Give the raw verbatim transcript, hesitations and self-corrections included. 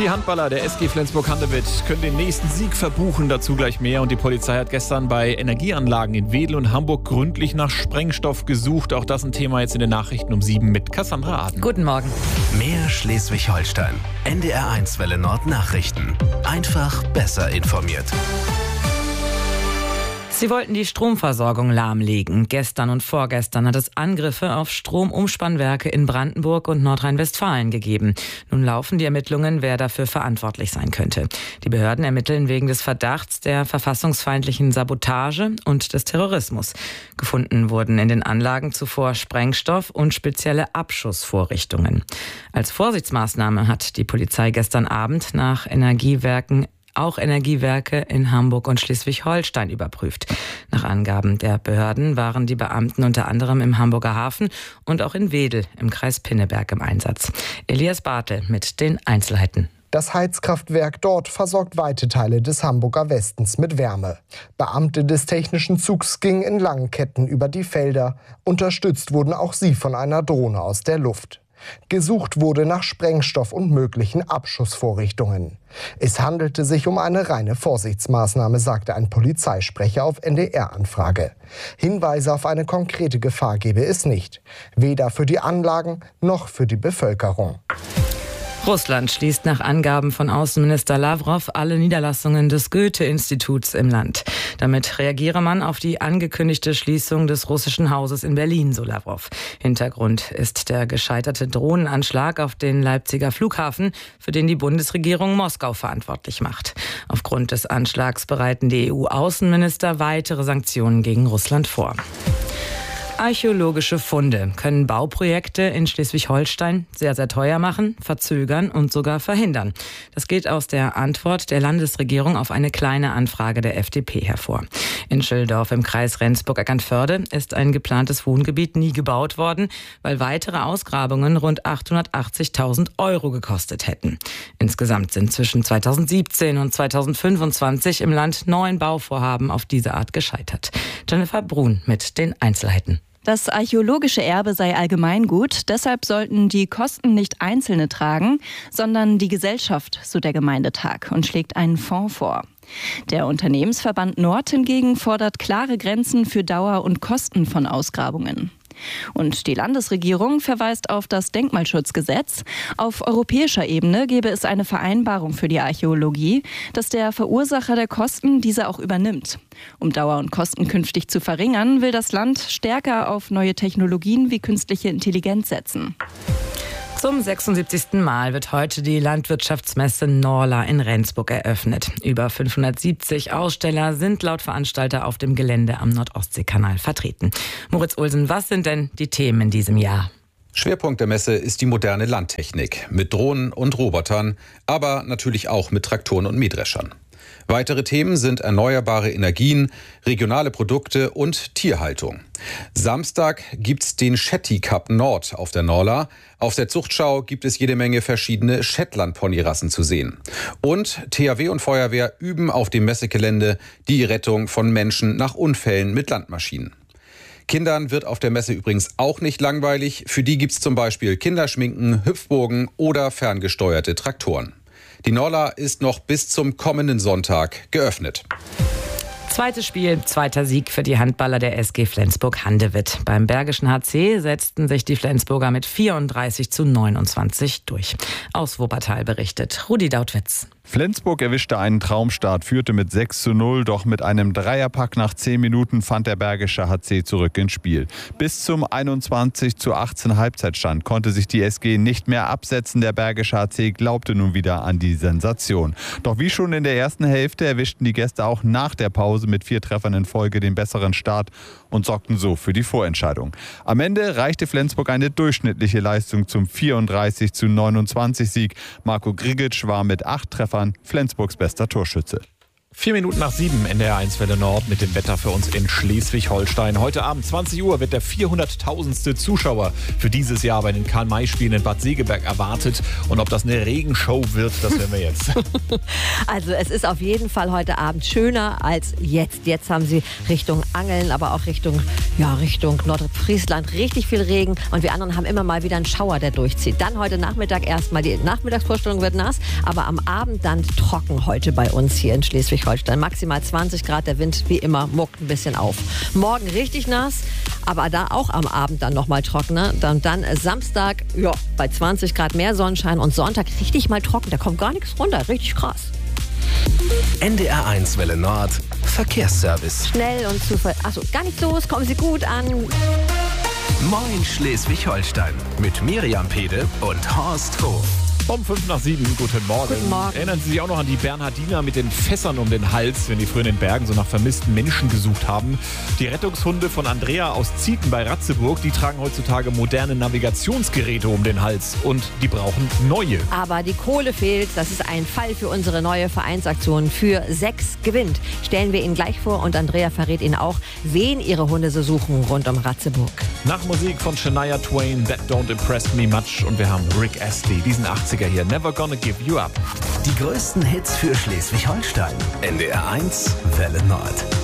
Die Handballer der S G Flensburg-Handewitt können den nächsten Sieg verbuchen, dazu gleich mehr. Und die Polizei hat gestern bei Energieanlagen in Wedel und Hamburg gründlich nach Sprengstoff gesucht. Auch das ein Thema jetzt in den Nachrichten um sieben mit Cassandra Aden. Guten Morgen. Mehr Schleswig-Holstein. N D R eins Welle Nord Nachrichten. Einfach besser informiert. Sie wollten die Stromversorgung lahmlegen. Gestern und vorgestern hat es Angriffe auf Stromumspannwerke in Brandenburg und Nordrhein-Westfalen gegeben. Nun laufen die Ermittlungen, wer dafür verantwortlich sein könnte. Die Behörden ermitteln wegen des Verdachts der verfassungsfeindlichen Sabotage und des Terrorismus. Gefunden wurden in den Anlagen zuvor Sprengstoff und spezielle Abschussvorrichtungen. Als Vorsichtsmaßnahme hat die Polizei gestern Abend nach Energiewerken auch Energiewerke in Hamburg und Schleswig-Holstein überprüft. Nach Angaben der Behörden waren die Beamten unter anderem im Hamburger Hafen und auch in Wedel im Kreis Pinneberg im Einsatz. Elias Bartel mit den Einzelheiten. Das Heizkraftwerk dort versorgt weite Teile des Hamburger Westens mit Wärme. Beamte des technischen Zugs gingen in langen Ketten über die Felder. Unterstützt wurden auch sie von einer Drohne aus der Luft. Gesucht wurde nach Sprengstoff und möglichen Abschussvorrichtungen. Es handelte sich um eine reine Vorsichtsmaßnahme, sagte ein Polizeisprecher auf N D R-Anfrage. Hinweise auf eine konkrete Gefahr gebe es nicht. Weder für die Anlagen noch für die Bevölkerung. Russland schließt nach Angaben von Außenminister Lavrov alle Niederlassungen des Goethe-Instituts im Land. Damit reagiere man auf die angekündigte Schließung des russischen Hauses in Berlin, so Lavrov. Hintergrund ist der gescheiterte Drohnenanschlag auf den Leipziger Flughafen, für den die Bundesregierung Moskau verantwortlich macht. Aufgrund des Anschlags bereiten die E U-Außenminister weitere Sanktionen gegen Russland vor. Archäologische Funde können Bauprojekte in Schleswig-Holstein sehr, sehr teuer machen, verzögern und sogar verhindern. Das geht aus der Antwort der Landesregierung auf eine kleine Anfrage der F D P hervor. In Schilldorf im Kreis Rendsburg-Eckernförde ist ein geplantes Wohngebiet nie gebaut worden, weil weitere Ausgrabungen rund achthundertachtzigtausend Euro gekostet hätten. Insgesamt sind zwischen zweitausendsiebzehn und zweitausendfünfundzwanzig im Land neun Bauvorhaben auf diese Art gescheitert. Jennifer Brun mit den Einzelheiten. Das archäologische Erbe sei Allgemeingut, deshalb sollten die Kosten nicht Einzelne tragen, sondern die Gesellschaft, so der Gemeindetag, und schlägt einen Fonds vor. Der Unternehmensverband Nord hingegen fordert klare Grenzen für Dauer und Kosten von Ausgrabungen. Und die Landesregierung verweist auf das Denkmalschutzgesetz. Auf europäischer Ebene gäbe es eine Vereinbarung für die Archäologie, dass der Verursacher der Kosten diese auch übernimmt. Um Dauer und Kosten künftig zu verringern, will das Land stärker auf neue Technologien wie künstliche Intelligenz setzen. Zum sechsundsiebzigsten Mal wird heute die Landwirtschaftsmesse Norla in Rendsburg eröffnet. Über fünfhundertsiebzig Aussteller sind laut Veranstalter auf dem Gelände am Nordostseekanal vertreten. Moritz Olsen, was sind denn die Themen in diesem Jahr? Schwerpunkt der Messe ist die moderne Landtechnik mit Drohnen und Robotern, aber natürlich auch mit Traktoren und Mähdreschern. Weitere Themen sind erneuerbare Energien, regionale Produkte und Tierhaltung. Samstag gibt's den Shetty Cup Nord auf der Norla. Auf der Zuchtschau gibt es jede Menge verschiedene Shetland-Ponyrassen zu sehen. Und T H W und Feuerwehr üben auf dem Messegelände die Rettung von Menschen nach Unfällen mit Landmaschinen. Kindern wird auf der Messe übrigens auch nicht langweilig. Für die gibt's zum Beispiel Kinderschminken, Hüpfburgen oder ferngesteuerte Traktoren. Die Norla ist noch bis zum kommenden Sonntag geöffnet. Zweites Spiel, zweiter Sieg für die Handballer der S G Flensburg-Handewitt. Beim Bergischen H C setzten sich die Flensburger mit vierunddreißig zu neunundzwanzig durch. Aus Wuppertal berichtet Rudi Dautwitz. Flensburg erwischte einen Traumstart, führte mit sechs zu null, doch mit einem Dreierpack nach zehn Minuten fand der Bergische H C zurück ins Spiel. Bis zum einundzwanzig zu achtzehn Halbzeitstand konnte sich die S G nicht mehr absetzen. Der Bergische H C glaubte nun wieder an die Sensation. Doch wie schon in der ersten Hälfte erwischten die Gäste auch nach der Pause mit vier Treffern in Folge den besseren Start und sorgten so für die Vorentscheidung. Am Ende reichte Flensburg eine durchschnittliche Leistung zum vierunddreißig zu neunundzwanzig Sieg. Marco Grigic war mit acht Treffern Flensburgs bester Torschütze. Vier Minuten nach sieben, N D R eins Welle Nord mit dem Wetter für uns in Schleswig-Holstein. Heute Abend zwanzig Uhr wird der vierhunderttausendste Zuschauer für dieses Jahr bei den Karl-May-Spielen in Bad Segeberg erwartet. Und ob das eine Regenshow wird, das werden wir jetzt. Also es ist auf jeden Fall heute Abend schöner als jetzt. Jetzt haben sie Richtung Angeln, aber auch Richtung, ja, Richtung Nordfriesland richtig viel Regen. Und wir anderen haben immer mal wieder einen Schauer, der durchzieht. Dann heute Nachmittag erstmal, die Nachmittagsvorstellung wird nass, aber am Abend dann trocken heute bei uns hier in Schleswig-Holstein. Maximal zwanzig Grad, der Wind wie immer muckt ein bisschen auf. Morgen richtig nass, aber da auch am Abend dann nochmal trockener. Dann, dann Samstag ja, bei zwanzig Grad mehr Sonnenschein und Sonntag richtig mal trocken. Da kommt gar nichts runter, richtig krass. N D R eins Welle Nord, Verkehrsservice. Schnell und zuverlässig. Achso, gar nicht los, kommen Sie gut an. Moin Schleswig-Holstein mit Miriam Pede und Horst Hof. Um fünf nach sieben, guten Morgen. Guten Morgen. Erinnern Sie sich auch noch an die Bernhardiner mit den Fässern um den Hals, wenn die früher in den Bergen so nach vermissten Menschen gesucht haben? Die Rettungshunde von Andrea aus Zieten bei Ratzeburg, die tragen heutzutage moderne Navigationsgeräte um den Hals und die brauchen neue. Aber die Kohle fehlt. Das ist ein Fall für unsere neue Vereinsaktion. Für sechs gewinnt. Stellen wir Ihnen gleich vor und Andrea verrät Ihnen auch, wen ihre Hunde so suchen rund um Ratzeburg. Nach Musik von Shania Twain, That Don't Impress Me Much, und wir haben Rick Astley, diesen achtziger hier, Never Gonna Give You Up. Die größten Hits für Schleswig-Holstein. N D R eins Welle Nord.